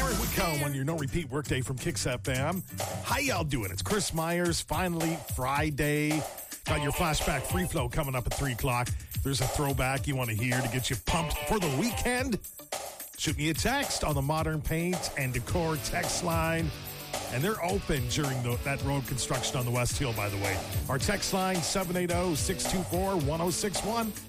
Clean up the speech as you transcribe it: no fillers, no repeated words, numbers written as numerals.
Here we come on your no repeat workday from Kicks FM. How y'all doing? It's Chris Myers. Finally, Friday. Got your flashback free flow coming up at 3 o'clock. There's a throwback you want to hear to get you pumped for the weekend. Shoot me a text on the Modern Paint and Decor text line. And they're open during that road construction on the West Hill, by the way. Our text line, 780-624-1061.